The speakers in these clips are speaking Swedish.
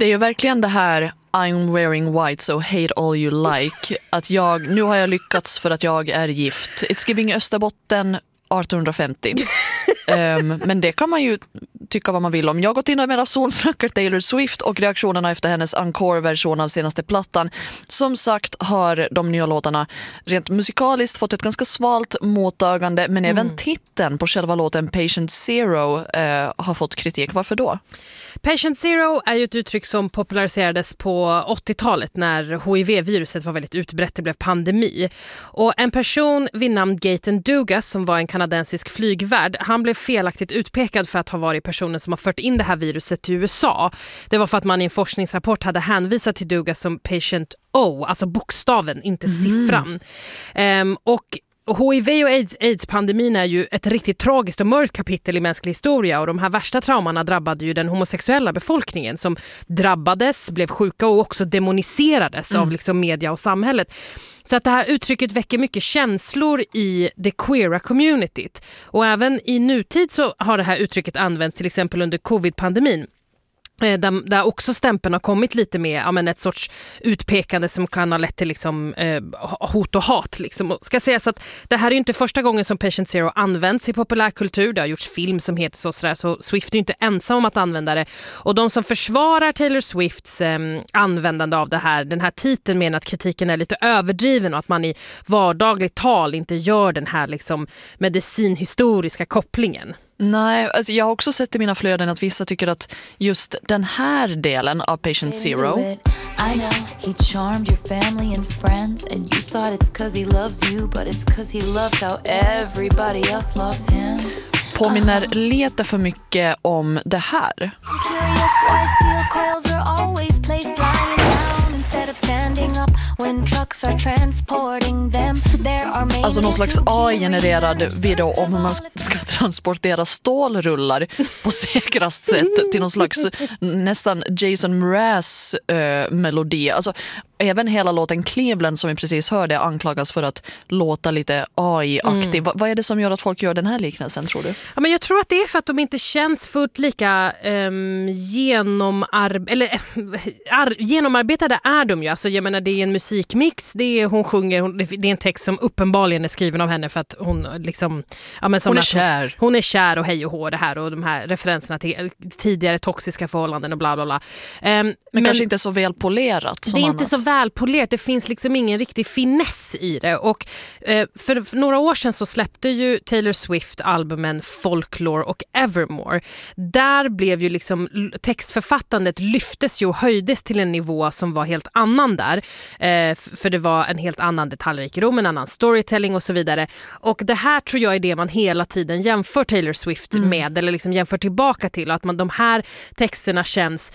Det är ju verkligen det här I'm wearing white so hate all you like. Att nu har jag lyckats för att jag är gift. It's giving Österbotten 1850. Men det kan man ju tycka vad man vill om. Jag har gått in med avsonsnackar Taylor Swift och reaktionerna efter hennes encore-version av senaste plattan. Som sagt har de nya låtarna rent musikaliskt fått ett ganska svalt mottagande, men även titeln på själva låten Patient Zero har fått kritik. Varför då? Patient Zero är ju ett uttryck som populariserades på 80-talet när HIV-viruset var väldigt utbrett, det blev pandemi. Och en person vid namn Gaten Dugas som var en kanadensisk flygvärd, han blev felaktigt utpekad för att ha varit personen som har fört in det här viruset till USA. Det var för att man i en forskningsrapport hade hänvisat till Dugas som Patient O, alltså bokstaven, inte siffran. Och HIV och AIDS-pandemin är ju ett riktigt tragiskt och mörkt kapitel i mänsklig historia, och de här värsta traumorna drabbade ju den homosexuella befolkningen som drabbades, blev sjuka och också demoniserades av liksom media och samhället. Så att det här uttrycket väcker mycket känslor i det queera communityt. Och även i nutid så har det här uttrycket använts till exempel under covid-pandemin. Där också stämpeln har kommit lite med ett sorts utpekande som kan ha lett till liksom, hot och hat. Liksom. Och ska säga så att det här är ju inte första gången som Patient Zero används i populärkultur. Det har gjorts film som heter så Swift är ju inte ensam om att använda det. Och de som försvarar Taylor Swifts användande av den här titeln menar att kritiken är lite överdriven och att man i vardagligt tal inte gör den här liksom, medicinhistoriska kopplingen. Nej, alltså jag har också sett i mina flöden att vissa tycker att just den här delen av Patient Zero I know he charmed your family and friends and you thought it's 'cause he loves you but it's 'cause he loves how everybody else loves him. påminner lite för mycket om det här. I'm curious why steel coils are always placed lying down instead of standing up when trucks are transporting them. There are many. Alltså någon slags AI-genererad video om hur man ska transportera stålrullar på säkrast sätt till någon slags nästan Jason Mraz melodi. Alltså även hela låten Cleveland som vi precis hörde anklagas för att låta lite AI-aktig. Vad är det som gör att folk gör den här tror du? Ja, men jag tror att det är för att de inte känns fullt lika genomarbetade är de ju. Alltså, jag menar, det är en musikmix, hon sjunger, det är en text som uppenbarligen är skriven av henne för att hon liksom... Ja, men som hon är kär. Hon är kär och hej och hå det här och de här referenserna till tidigare toxiska förhållanden och bla bla bla. Men kanske inte så välpolerat som det är annat. inte så välpolerat, det finns liksom ingen riktig finess i det. Och för några år sedan så släppte ju Taylor Swift albumen Folklore och Evermore. Där blev ju liksom textförfattandet lyftes ju och höjdes till en nivå som var helt annan där. För det var en helt annan detaljrikedom, en annan storytelling och så vidare. Och det här tror jag är det man hela tiden jämför Taylor Swift med, eller liksom jämför tillbaka till, och att de här texterna känns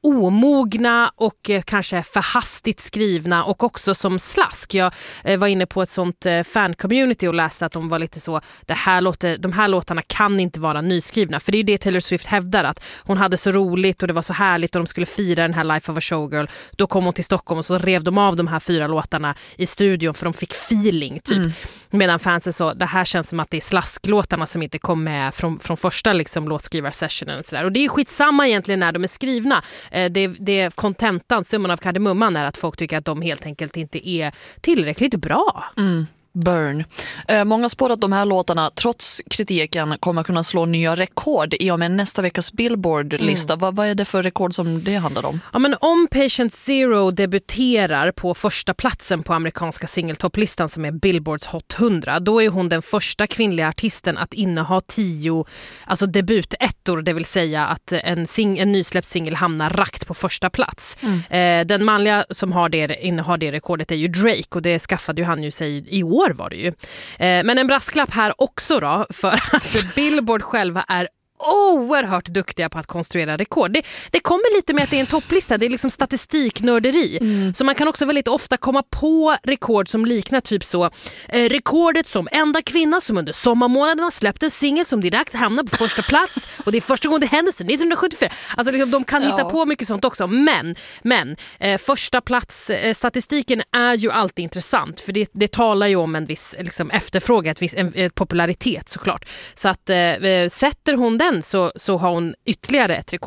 omogna och kanske för hastigt skrivna och också som slask. Jag var inne på ett sånt fan-community och läste att de var lite så, de här låtarna kan inte vara nyskrivna. För det är ju det Taylor Swift hävdar, att hon hade så roligt och det var så härligt och de skulle fira den här Life of a Showgirl. Då kom hon till Stockholm och så rev de av de här 4 låtarna i studion för de fick feeling typ. Medan fansen så, det här känns som att det är slasklåtarna som inte kom med från första liksom, låtskrivarsessionen och sådär. Och det är ju skitsamma egentligen när de är skrivna. Det är kontentan, summan av kardemumman är att folk tycker att de helt enkelt inte är tillräckligt bra. Burn. Många spår att de här låtarna trots kritiken kommer kunna slå nya rekord i och med nästa veckas Billboard-lista. Vad är det för rekord som det handlar om? Ja, men om Patient Zero debuterar på första platsen på amerikanska singeltopplistan som är Billboards Hot 100, då är hon den första kvinnliga artisten att inneha 10 alltså debutettor, det vill säga att en nysläppt singel hamnar rakt på första plats. Den manliga som innehar det rekordet är ju Drake, och det skaffade ju han ju sig i år var det ju. Men en brasklapp här också då, för att Billboard själva är oerhört duktiga på att konstruera rekord. Det kommer lite med att det är en topplista, det är liksom statistiknörderi. Så man kan också väldigt ofta komma på rekord som liknar typ så rekordet som enda kvinna som under sommarmånaderna släppt en singel som direkt hamnar på första plats, och det är första gången det händer sedan 1974. Alltså liksom, de kan hitta på mycket sånt också, men första plats statistiken är ju alltid intressant, för det talar ju om en viss liksom, efterfråga, en popularitet såklart. Så att sätter hon den så har hon ytterligare ett rekord.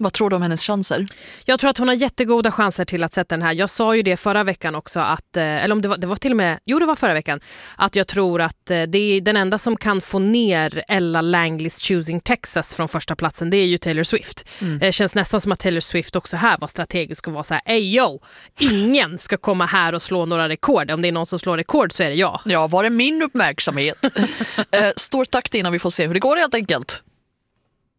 Vad tror du om hennes chanser? Jag tror att hon har jättegoda chanser till att sätta den här. Jag sa ju det förra veckan också, att, eller om det var till och med, det var förra veckan, att jag tror att det är den enda som kan få ner Ella Langleys Choosing Texas från första platsen, det är ju Taylor Swift. Det känns nästan som att Taylor Swift också här var strategisk och var så här, ingen ska komma här och slå några rekord. Om det är någon som slår rekord så är det jag. Ja, var är min uppmärksamhet? Stort tack innan vi får se hur det går helt enkelt.